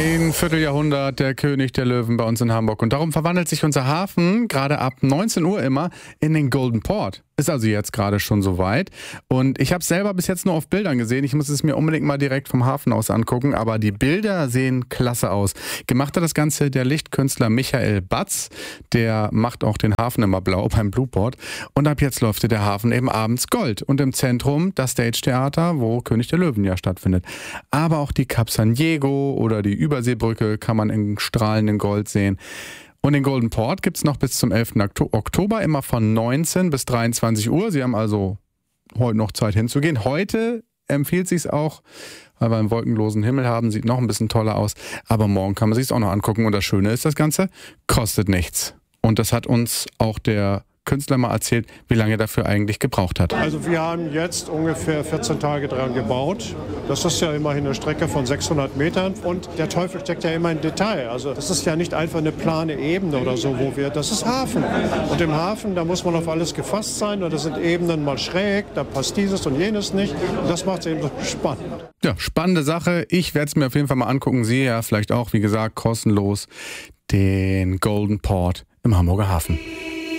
Ein Vierteljahrhundert der König der Löwen bei uns in Hamburg. Und darum verwandelt sich unser Hafen gerade ab 19 Uhr immer in den Golden Port. Ist also jetzt gerade schon soweit. Und ich habe es selber bis jetzt nur auf Bildern gesehen. Ich muss es mir unbedingt mal direkt vom Hafen aus angucken. Aber die Bilder sehen klasse aus. Gemacht hat das Ganze der Lichtkünstler Michael Batz. Der macht auch den Hafen immer blau beim Blueport. Und ab jetzt läuft der Hafen eben abends Gold. Und im Zentrum das Stage-Theater, wo König der Löwen ja stattfindet. Aber auch die Cap San Diego oder die Überseebrücke kann man in strahlendem Gold sehen. Und den Golden Port gibt es noch bis zum 11. Oktober, immer von 19 bis 23 Uhr. Sie haben also heute noch Zeit hinzugehen. Heute empfiehlt sich auch, weil wir einen wolkenlosen Himmel haben, sieht noch ein bisschen toller aus. Aber morgen kann man sich es auch noch angucken. Und das Schöne ist, das Ganze kostet nichts. Und das hat uns auch der Künstler mal erzählt, wie lange er dafür eigentlich gebraucht hat. Also wir haben jetzt ungefähr 14 Tage dran gebaut. Das ist ja immerhin eine Strecke von 600 Metern und der Teufel steckt ja immer im Detail. Also das ist ja nicht einfach eine plane Ebene oder so, das ist Hafen. Und im Hafen, da muss man auf alles gefasst sein und da sind Ebenen mal schräg, da passt dieses und jenes nicht. Und das macht es eben so spannend. Ja, spannende Sache. Ich werde es mir auf jeden Fall mal angucken. Sie ja vielleicht auch, wie gesagt, kostenlos den Golden Port im Hamburger Hafen.